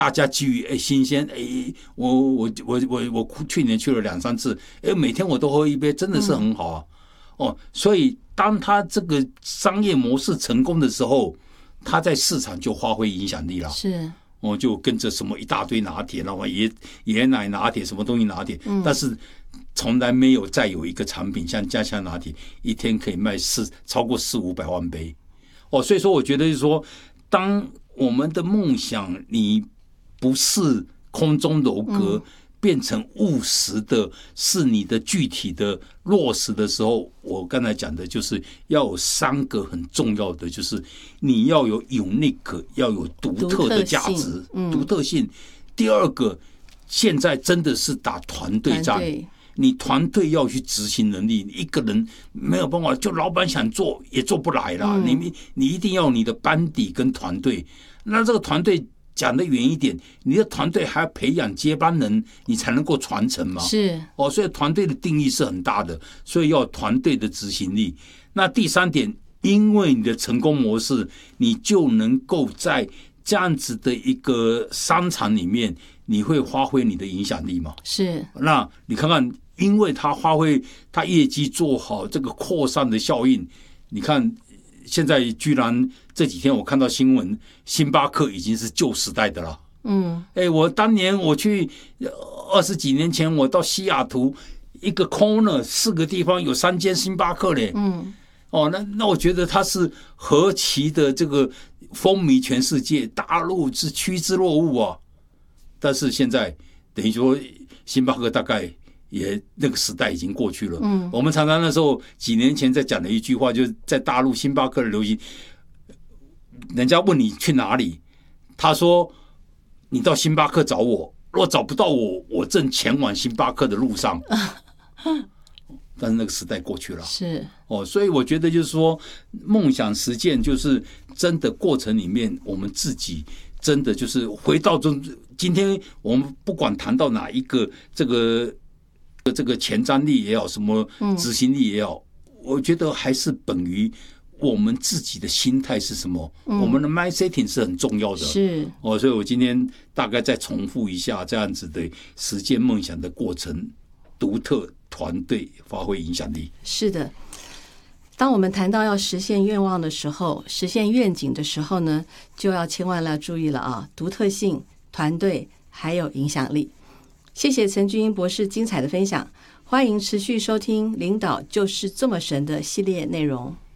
大家基于新鲜，我去年去了2-3次，每天我都喝一杯，真的是很好啊。所以当他这个商业模式成功的时候，他在市场就发挥影响力了。 是， 就跟着什么一大堆拿铁，然后椰奶拿铁，什么东西拿铁，但是从来没有再有一个产品像家乡拿铁，一天可以卖超过400-500万杯。所以说我觉得就是说，当我们的梦想你不是空中楼阁，变成务实的，是你的具体的落实的时候，我刚才讲的就是要有3个很重要的，就是你要有 unique， 要有独特的价值，独特性。第2个，现在真的是打团队战，你团队要去执行能力，你一个人没有办法，就老板想做也做不来啦。你一定要有你的班底跟团队，那这个团队。讲得远一点，你的团队还要培养接班人，你才能够传承嘛。 是所以团队的定义是很大的，所以要有团队的执行力。那第3点，因为你的成功模式，你就能够在这样子的一个商场里面，你会发挥你的影响力嘛？ 是。 那你看看，因为他发挥他业绩做好这个扩散的效应，你看。现在居然这几天我看到新闻，星巴克已经是旧时代的了。我当年我去20几年前，我到西雅图一个 corner 4个地方有3间星巴克嘞。那我觉得它是何其的这个风靡全世界，大陆是趋之若鹜啊。但是现在等于说星巴克大概。也那个时代已经过去了。我们常常那时候几年前在讲的一句话，就是在大陆星巴克的流行，人家问你去哪里，他说你到星巴克找我，如果找不到我，我正前往星巴克的路上。但是那个时代过去了， 是所以我觉得就是说，梦想实践就是真的过程里面，我们自己真的就是回到今天我们不管谈到哪一个这个前瞻力也好，什么执行力也好，我觉得还是本于我们自己的心态是什么，我们的 mindsetting 是很重要的。 是所以我今天大概再重复一下这样子的实践梦想的过程，独特团队发挥影响力。 是的，当我们谈到要实现愿望的时候，实现愿景的时候呢，就要千万要注意了啊，独特性、团队还有影响力。谢谢陈俊英博士精彩的分享，欢迎持续收听《领导就是这么神》的系列内容。